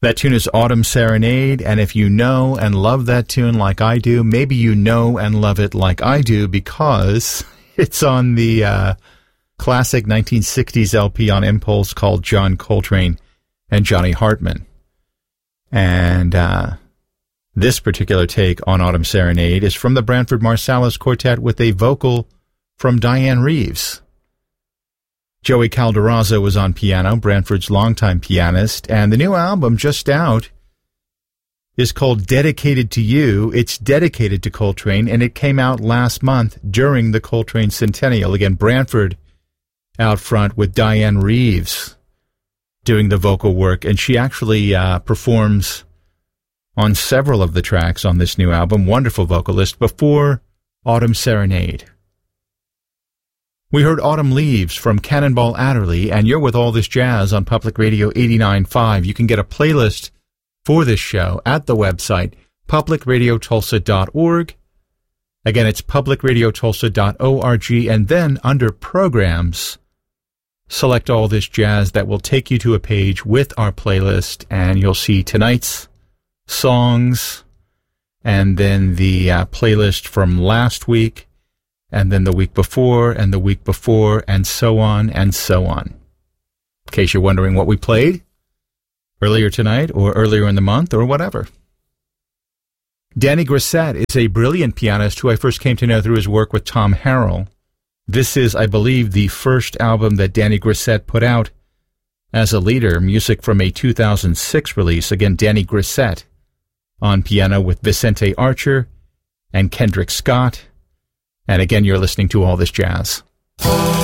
That tune is Autumn Serenade, and if you know and love that tune like I do, maybe you know and love it like I do because it's on the classic 1960s LP on Impulse called John Coltrane and Johnny Hartman. And this particular take on Autumn Serenade is from the Branford Marsalis Quartet with a vocal from Diane Reeves. Joey Calderazzo was on piano, Branford's longtime pianist, and the new album just out is called Dedicated to You. It's dedicated to Coltrane, and it came out last month during the Coltrane Centennial. Again, Branford out front with Diane Reeves doing the vocal work, and she actually performs on several of the tracks on this new album. Wonderful vocalist before Autumn Serenade. We heard Autumn Leaves from Cannonball Adderley, and you're with All This Jazz on Public Radio 89.5. You can get a playlist for this show at the website, publicradiotulsa.org. Again, it's publicradiotulsa.org, and then under Programs, select All This Jazz. That will take you to a page with our playlist, and you'll see tonight's songs, and then the playlist from last week, and then the week before, and the week before, and so on, and so on. In case you're wondering what we played earlier tonight, or earlier in the month, or whatever. Danny Grissett is a brilliant pianist who I first came to know through his work with Tom Harrell. This is, I believe, the first album that Danny Grissett put out as a leader, music from a 2006 release. Again, Danny Grissett on piano with Vicente Archer and Kendrick Scott. And again, you're listening to All This Jazz.